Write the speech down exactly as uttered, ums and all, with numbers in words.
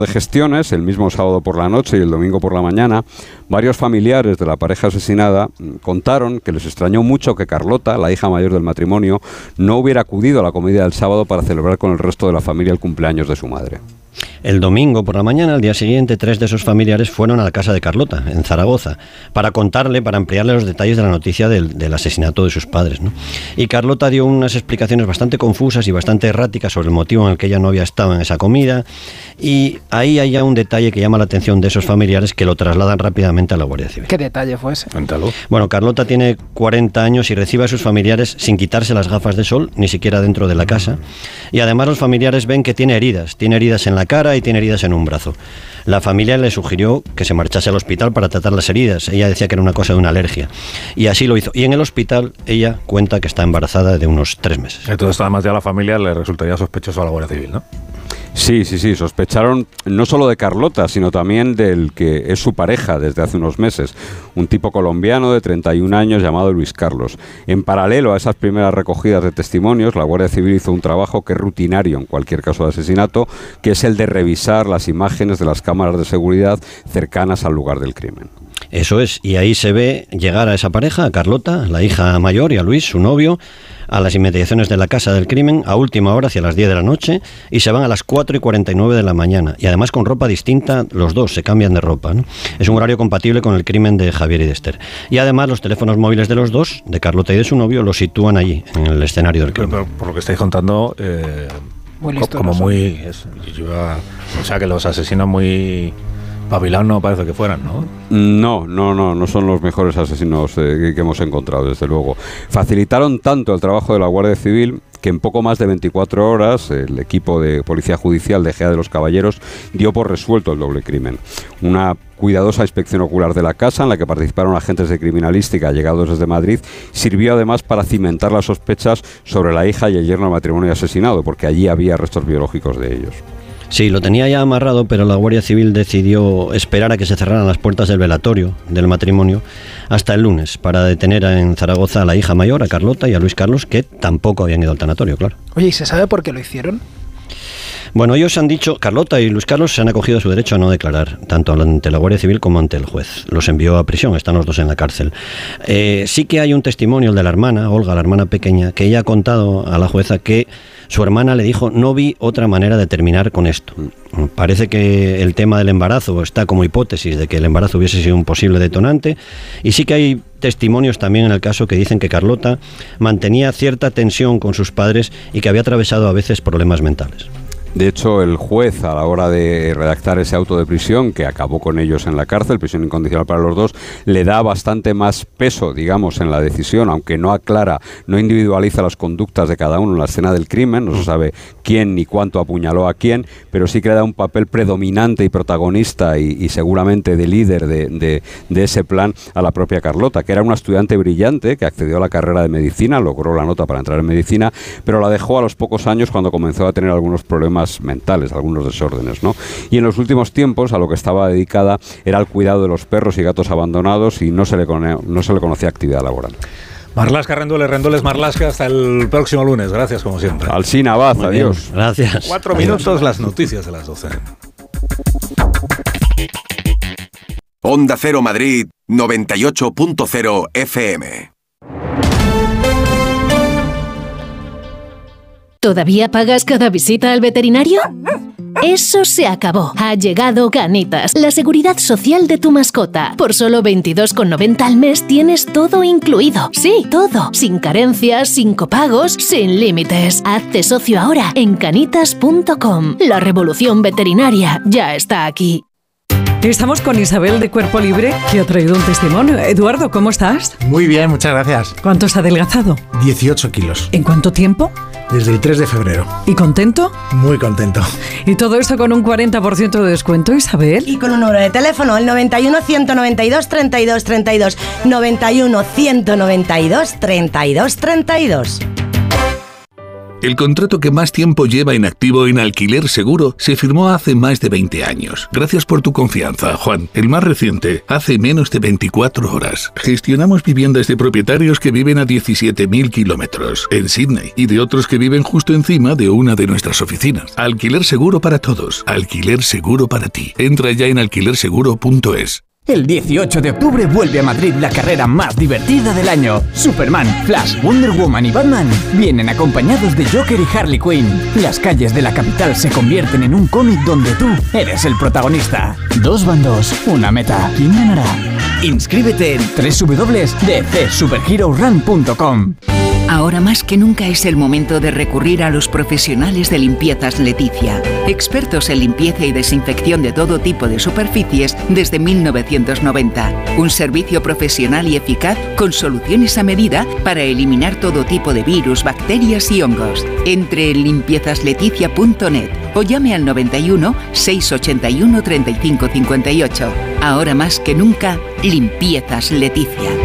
de gestiones, el mismo sábado por la noche y el domingo por la mañana, varios familiares de la pareja asesinada contaron que les extrañó mucho que Carlota, la hija mayor del matrimonio, no hubiera acudido a la comida del sábado para celebrar con el resto de la familia el cumpleaños de su madre. El domingo por la mañana, al día siguiente, tres de esos familiares fueron a la casa de Carlota, en Zaragoza, para contarle, para ampliarle los detalles de la noticia del, del asesinato de sus padres, ¿no? Y Carlota dio unas explicaciones bastante confusas y bastante erráticas sobre el motivo en el que ella no había estado en esa comida, y ahí hay ya un detalle que llama la atención de esos familiares, que lo trasladan rápidamente a la Guardia Civil. ¿Qué detalle fue ese? Cuéntalo. Bueno, Carlota tiene cuarenta años y recibe a sus familiares sin quitarse las gafas de sol, ni siquiera dentro de la casa, y además los familiares ven que tiene heridas, tiene heridas en la cara y tiene heridas en un brazo. La familia le sugirió que se marchase al hospital para tratar las heridas. Ella decía que era una cosa de una alergia. Y así lo hizo. Y en el hospital ella cuenta que está embarazada de unos tres meses. Entonces, además, ya a la familia le resultaría sospechoso a la Guardia Civil, ¿no? Sí, sí, sí, sospecharon no solo de Carlota, sino también del que es su pareja desde hace unos meses, un tipo colombiano de treinta y un años llamado Luis Carlos. En paralelo a esas primeras recogidas de testimonios, la Guardia Civil hizo un trabajo que es rutinario en cualquier caso de asesinato, que es el de revisar las imágenes de las cámaras de seguridad cercanas al lugar del crimen. Eso es, y ahí se ve llegar a esa pareja, a Carlota, la hija mayor, y a Luis, su novio, a las inmediaciones de la casa del crimen a última hora, hacia las diez de la noche, y se van a las cuatro y cuarenta y nueve de la mañana, y además con ropa distinta, los dos se cambian de ropa, ¿no? Es un horario compatible con el crimen de Javier y de Esther. Y además los teléfonos móviles de los dos, de Carlota y de su novio, los sitúan allí, en el escenario del crimen. Pero, pero, por lo que estáis contando, eh, muy listo, como no muy... Es, yo, o sea, que los asesinos muy... Babilón no parece que fueran, ¿no? No, no, no, no son los mejores asesinos eh, que hemos encontrado, desde luego. Facilitaron tanto el trabajo de la Guardia Civil que en poco más de veinticuatro horas el equipo de Policía Judicial de Gea de los Caballeros dio por resuelto el doble crimen. Una cuidadosa inspección ocular de la casa, en la que participaron agentes de criminalística llegados desde Madrid, sirvió además para cimentar las sospechas sobre la hija y el yerno del matrimonio asesinado, porque allí había restos biológicos de ellos. Sí, lo tenía ya amarrado, pero la Guardia Civil decidió esperar a que se cerraran las puertas del velatorio del matrimonio hasta el lunes para detener en Zaragoza a la hija mayor, a Carlota, y a Luis Carlos, que tampoco habían ido al tanatorio, claro. Oye, ¿y se sabe por qué lo hicieron? Bueno, ellos han dicho, Carlota y Luis Carlos se han acogido a su derecho a no declarar, tanto ante la Guardia Civil como ante el juez. Los envió a prisión, están los dos en la cárcel. Eh, sí que hay un testimonio, el de la hermana, Olga, la hermana pequeña, que ella ha contado a la jueza que su hermana le dijo: no vi otra manera de terminar con esto. Parece que el tema del embarazo está como hipótesis de que el embarazo hubiese sido un posible detonante, y sí que hay testimonios también en el caso que dicen que Carlota mantenía cierta tensión con sus padres y que había atravesado a veces problemas mentales. De hecho, el juez, a la hora de redactar ese auto de prisión, que acabó con ellos en la cárcel, prisión incondicional para los dos, le da bastante más peso, digamos, en la decisión, aunque no aclara, no individualiza las conductas de cada uno en la escena del crimen, no se sabe quién ni cuánto apuñaló a quién, pero sí que le da un papel predominante y protagonista y, y seguramente de líder de, de, de ese plan a la propia Carlota, que era una estudiante brillante que accedió a la carrera de medicina, logró la nota para entrar en medicina, pero la dejó a los pocos años cuando comenzó a tener algunos problemas mentales, algunos desórdenes, ¿no? Y en los últimos tiempos a lo que estaba dedicada era al cuidado de los perros y gatos abandonados, y no se le, cono- no se le conocía actividad laboral. Marlaska, Rendueles, Rendueles, Marlaska, hasta el próximo lunes. Gracias, como siempre. Alsina Abad, adiós. Bien, gracias. Cuatro Adiós. minutos, las noticias de las doce. Onda Cero Madrid, noventa y ocho punto cero F M. ¿Todavía pagas cada visita al veterinario? Eso se acabó. Ha llegado Canitas, la seguridad social de tu mascota. Por solo veintidós con noventa al mes tienes todo incluido. Sí, todo. Sin carencias, sin copagos, sin límites. Hazte socio ahora en canitas punto com. La revolución veterinaria ya está aquí. Estamos con Isabel de Cuerpo Libre, que ha traído un testimonio. Eduardo, ¿cómo estás? Muy bien, muchas gracias. ¿Cuánto has adelgazado? dieciocho kilos. ¿En cuánto tiempo? Desde el tres de febrero. ¿Y contento? Muy contento. Y todo esto con un cuarenta por ciento de descuento, Isabel. Y con un número de teléfono, el noventa y uno, ciento noventa y dos, treinta y dos, treinta y dos. noventa y uno, ciento noventa y dos, treinta y dos, treinta y dos. El contrato que más tiempo lleva en activo en Alquiler Seguro se firmó hace más de veinte años. Gracias por tu confianza, Juan. El más reciente, hace menos de veinticuatro horas. Gestionamos viviendas de propietarios que viven a diecisiete mil kilómetros en Sydney y de otros que viven justo encima de una de nuestras oficinas. Alquiler Seguro para todos. Alquiler Seguro para ti. Entra ya en alquiler seguro punto es. El dieciocho de octubre vuelve a Madrid la carrera más divertida del año. Superman, Flash, Wonder Woman y Batman vienen acompañados de Joker y Harley Quinn. Las calles de la capital se convierten en un cómic donde tú eres el protagonista. Dos bandos, una meta. ¿Quién ganará? Inscríbete en doble u doble u doble u punto d c superhero run punto com. Ahora más que nunca es el momento de recurrir a los profesionales de Limpiezas Leticia, expertos en limpieza y desinfección de todo tipo de superficies desde mil novecientos noventa. Un servicio profesional y eficaz con soluciones a medida para eliminar todo tipo de virus, bacterias y hongos. Entre en limpiezas leticia punto net o llame al noventa y uno, seiscientos ochenta y uno, treinta y cinco cincuenta y ocho. Ahora más que nunca, Limpiezas Leticia.